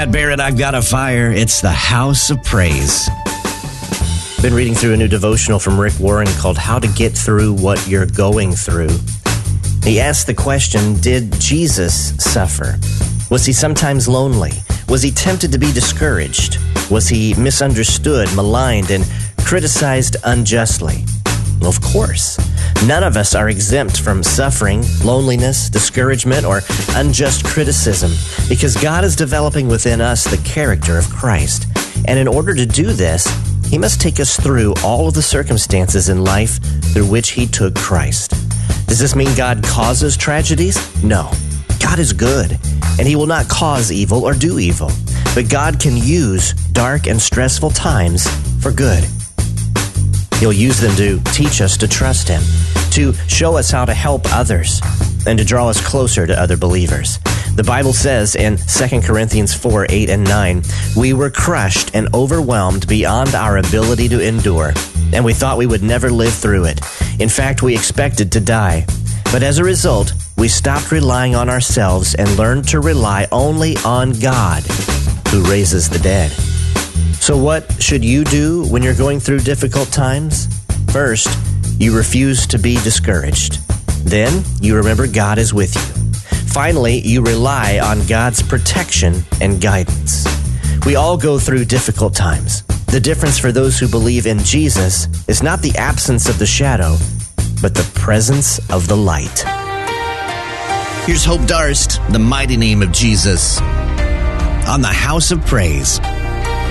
Pat Barrett, I've got a fire. It's the House of Praise. Been reading through a new devotional from Rick Warren called How to Get Through What You're Going Through. He asked the question, did Jesus suffer? Was he sometimes lonely? Was he tempted to be discouraged? Was he misunderstood, maligned, and criticized unjustly? Well, of course. None of us are exempt from suffering, loneliness, discouragement, or unjust criticism because God is developing within us the character of Christ. And in order to do this, He must take us through all of the circumstances in life through which He took Christ. Does this mean God causes tragedies? No. God is good, and He will not cause evil or do evil. But God can use dark and stressful times for good. He'll use them to teach us to trust Him, to show us how to help others, and to draw us closer to other believers. The Bible says in 2 Corinthians 4, 8, and 9, we were crushed and overwhelmed beyond our ability to endure, and we thought we would never live through it. In fact, we expected to die. But as a result, we stopped relying on ourselves and learned to rely only on God, who raises the dead. So what should you do when you're going through difficult times? First, you refuse to be discouraged. Then, you remember God is with you. Finally, you rely on God's protection and guidance. We all go through difficult times. The difference for those who believe in Jesus is not the absence of the shadow, but the presence of the light. Here's Hope Darst, the mighty name of Jesus, on the House of Praise.